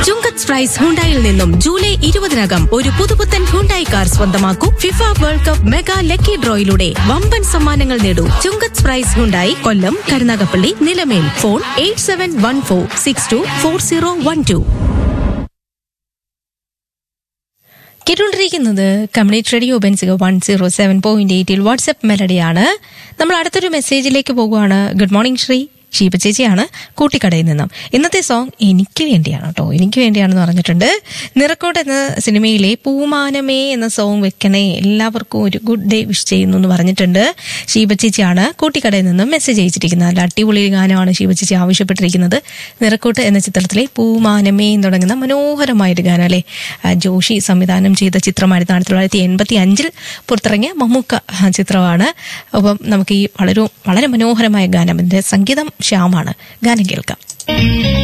ചുങ്കത്ത് price ഹുണ്ടായിൽ നിന്നും July 20 ഒരു പുതുപുത്തൻ ഹുണ്ടായി കാർ സ്വന്തമാക്കൂ. FIFA world cup mega lucky ഡ്രോയിലൂടെ വമ്പൻ സമ്മാനങ്ങൾ നേടൂ. ചുങ്കത്ത് പ്രൈസ് ഹുണ്ടായി, കൊല്ലം, കരുനാഗപ്പള്ളി, നിലമേൽ. ഫോൺ 8714624012. കേട്ടുകൊണ്ടിരിക്കുന്നത് കമ്മ്യൂണിറ്റി റേഡിയോ ബെൻസിക 107.8 വാട്സ്ആപ്പ് മെലഡിയാണ്. നമ്മൾ അടുത്തൊരു മെസ്സേജിലേക്ക് പോകുവാണ്. ഗുഡ് മോർണിംഗ് ശ്രീ, ഷീബ ചേച്ചിയാണ് കൂട്ടിക്കടയിൽ നിന്നും. ഇന്നത്തെ സോങ് എനിക്ക് വേണ്ടിയാണ് കേട്ടോ, എനിക്ക് വേണ്ടിയാണെന്ന് പറഞ്ഞിട്ടുണ്ട്. നിറക്കോട്ട് എന്ന സിനിമയിലെ പൂമാനമേ എന്ന സോങ് വെക്കണേ, എല്ലാവർക്കും ഒരു ഗുഡ് ഡേ വിഷ് ചെയ്യുന്നു എന്ന് പറഞ്ഞിട്ടുണ്ട്. ഷീബ ചേച്ചിയാണ് കൂട്ടിക്കടയിൽ നിന്നും മെസ്സേജ് അയച്ചിരിക്കുന്നത്. നല്ല അടിപൊളി ഗാനമാണ് ഷീബ ചേച്ചി ആവശ്യപ്പെട്ടിരിക്കുന്നത്. നിറക്കോട്ട് എന്ന ചിത്രത്തിലെ പൂമാനമേ എന്ന് തുടങ്ങുന്ന മനോഹരമായൊരു ഗാനം അല്ലേ, ജോഷി സംവിധാനം ചെയ്ത ചിത്രമായിരുന്നു. 1985 പുറത്തിറങ്ങിയ മമ്മൂക്ക ചിത്രമാണ്. അപ്പം നമുക്ക് ഈ വളരെ മനോഹരമായ ഗാനം, ഇതിന്റെ സംഗീതം ശ്യാമാണ്. ഗാനം കേൾക്കാം.